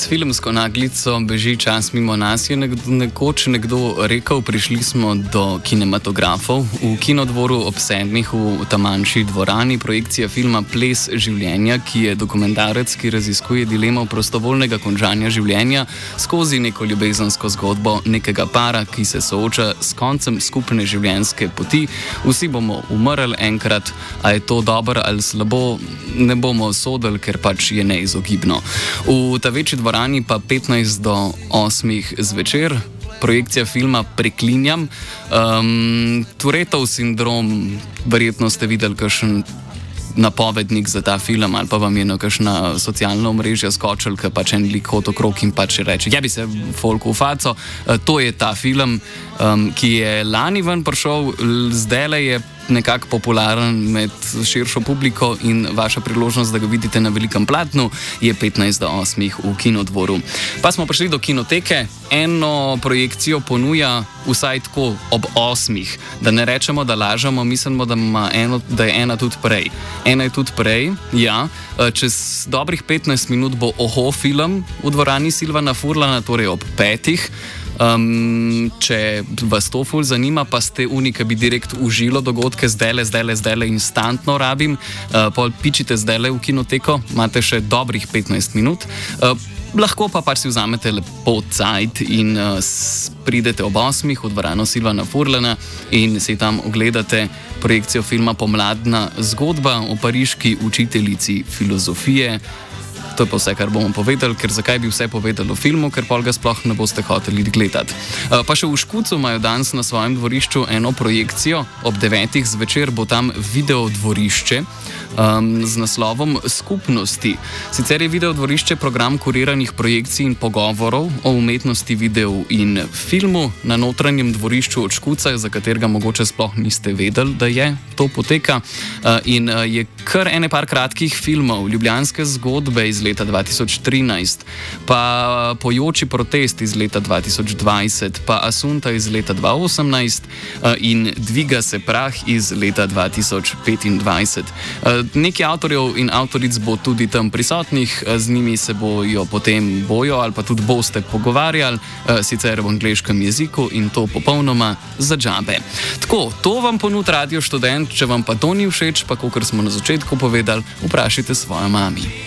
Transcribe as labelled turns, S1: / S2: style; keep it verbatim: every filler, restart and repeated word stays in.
S1: S filmsko naglico beži čas mimo nas, je nekdo, nekoč nekdo rekel, prišli smo do kinematografov. V Kinodvoru ob sedmih v tamanjši dvorani projekcija filma Ples življenja, ki je dokumentarec, ki raziskuje dilemo prostovoljnega končanja življenja skozi neko ljubezensko zgodbo nekega para, ki se sooča s koncem skupne življenjske poti. Vsi bomo umrli enkrat, a je to dobro ali slabo, ne bomo sodili, ker pač je neizogibno. V ta večji dvorani pa petnajst do osmih zvečer. Projekcija filma Preklinjam. Um, Tourettov sindrom, verjetno ste videli kakšen napovednik za ta film ali pa vam je na kakšna socialna omrežja skočil, ker pač en lik hod okrog in pač reče, ja bi se folku v faco. Uh, to je ta film, um, ki je lani ven prišel, zdajle je nekako popularen med širšo publiko in vaša priložnost, da ga vidite na velikem platnu, je petnajst do osmih v Kinodvoru. Pa smo prišli do kinoteke. Eno projekcijo ponuja vsaj tako ob osmih. Da ne rečemo, da lažemo, mislimo, da, eno, da je ena tudi prej. Ena je tudi prej, ja. Čez dobrih petnajst minut bo Oho film v dvorani Silvana Furlana, torej ob petih. Um, če vas to ful zanima, pa ste unika, bi direkt užilo dogodke zdajle, zdajle, zdajle, instantno rabim, uh, pol pičite zdajle v kinoteko, imate še dobrih petnajst minut. Uh, lahko pa pač si vzamete lepo cajt in uh, pridete ob osmih v dvorano Silvana Furlana in si tam ogledate projekcijo filma Pomladna zgodba o pariški učiteljici filozofije. To je pa vse, kar bomo povedali, ker zakaj bi vse povedali o filmu, ker pol ga sploh ne boste hoteli gledati. Pa še v Škucu imajo danes na svojem dvorišču eno projekcijo, ob devetih zvečer bo tam video dvorišče um, z naslovom Skupnosti. Sicer je video dvorišče program kuriranih projekcij in pogovorov o umetnosti, videu in filmu na notranjem dvorišču od Škuca, za katerega mogoče sploh niste vedeli, da je to poteka. Uh, in uh, je kar ene par kratkih filmov, Ljubljanske zgodbe iz leta dva tisoč trinajst, pa Pojoči protest iz leta dva tisoč dvajset, pa Asunta iz leta dva tisoč osemnajst in Dviga se prah iz leta dva tisoč petindvajset. Nekaj avtorjev in avtoric bo tudi tam prisotnih, z njimi se bojo potem bojo ali pa tudi boste pogovarjali, sicer v angleškem jeziku in to popolnoma za džabe. Tako, to vam ponud Radio Študent, če vam pa to ni všeč, pa kakor smo na začetku povedali, vprašajte svojo mami.